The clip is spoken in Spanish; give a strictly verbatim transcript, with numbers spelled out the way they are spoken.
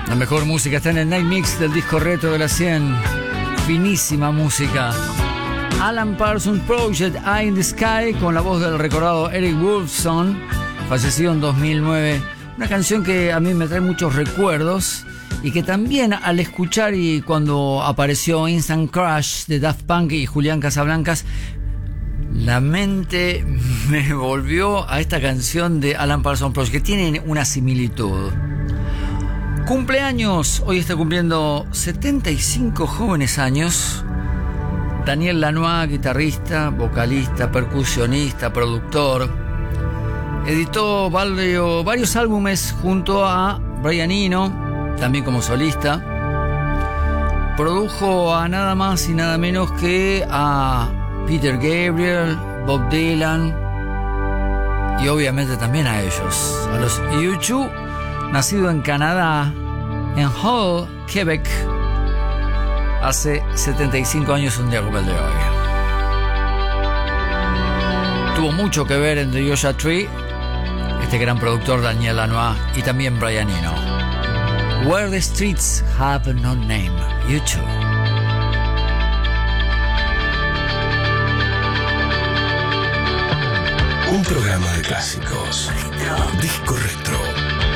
La mejor música está en el Night Mix del disco retro de la cien. Finísima música. Alan Parsons Project, Eye in the Sky, con la voz del recordado Eric Woolfson, fallecido en dos mil nueve. Una canción que a mí me trae muchos recuerdos y que también al escuchar y cuando apareció Instant Crush de Daft Punk y Julián Casablancas, la mente me volvió a esta canción de Alan Parsons Project, que tiene una similitud. Cumpleaños, hoy está cumpliendo setenta y cinco jóvenes años Daniel Lanois, guitarrista, vocalista, percusionista, productor. Editó varios, varios álbumes junto a Brian Eno, también como solista. Produjo a nada más y nada menos que a Peter Gabriel, Bob Dylan y obviamente también a ellos, a los U dos. Nacido en Canadá, en Hull, Quebec, hace setenta y cinco años, un día como el de hoy. Tuvo mucho que ver en The Joshua Tree este gran productor Daniel Lanois y también Brian Eno. Where the Streets Have No Name, U dos. Un programa de clásicos. Retro. Disco retro.